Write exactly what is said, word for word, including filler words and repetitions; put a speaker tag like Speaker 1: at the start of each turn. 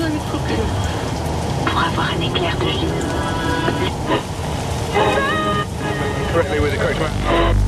Speaker 1: Pour avoir un éclair de génie.
Speaker 2: Correctly with the correct one.